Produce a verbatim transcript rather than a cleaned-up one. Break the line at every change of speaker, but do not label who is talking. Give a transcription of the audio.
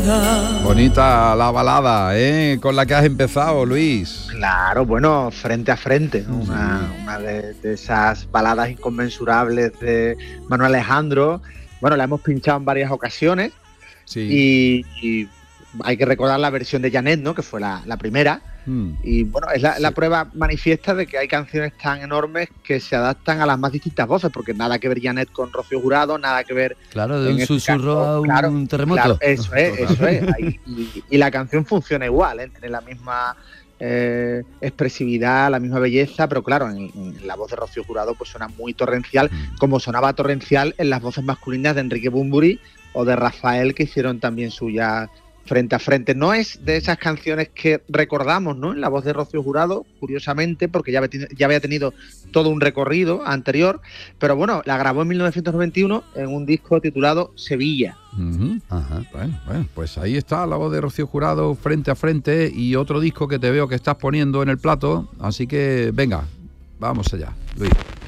Bonita la balada, ¿eh? Con la que has empezado, Luis.
Claro, bueno, Frente a Frente, ¿no?
Sí.
Una, una de, de esas baladas inconmensurables de Manuel Alejandro. Bueno, la hemos pinchado en varias ocasiones.
Sí.
Y, y hay que recordar la versión de Janet, ¿no? Que fue la, la primera.
Mm.
Y bueno, es la,
Sí.
la prueba manifiesta de que hay canciones tan enormes que se adaptan a las más distintas voces, porque nada que ver Janet con Rocío Jurado, nada que ver...
Claro, de
en
un
este
susurro
caso,
a un
claro,
terremoto.
Claro, eso es, eso es. Ahí- y, y la canción funciona igual, ¿eh? Tiene la misma eh, expresividad, la misma belleza, pero claro, en, en la voz de Rocío Jurado pues suena muy torrencial,
Mm.
como sonaba torrencial en las voces masculinas de Enrique Bunbury o de Rafael, que hicieron también suya Frente a Frente. No es de esas canciones que recordamos, ¿no? En la voz de Rocío Jurado, curiosamente, porque ya había, teni- ya había tenido todo un recorrido anterior, pero bueno, la grabó en mil novecientos noventa y uno en un disco titulado Sevilla.
Ujú.
Ajá.
Bueno, bueno, pues ahí está la voz de Rocío Jurado, Frente a Frente, y otro disco que te veo que estás poniendo en el plato, así que venga, vamos allá, Luis.